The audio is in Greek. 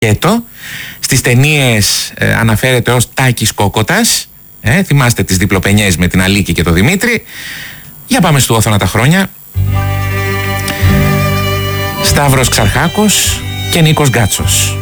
σκέτο. Στις ταινίες αναφέρεται ως Τάκης Κόκοτας. Θυμάστε τις διπλοπενιές με την Αλίκη και τον Δημήτρη. Για πάμε στο Όθωνα τα χρόνια. Σταύρος Ξαρχάκος και Νίκος Γκάτσος.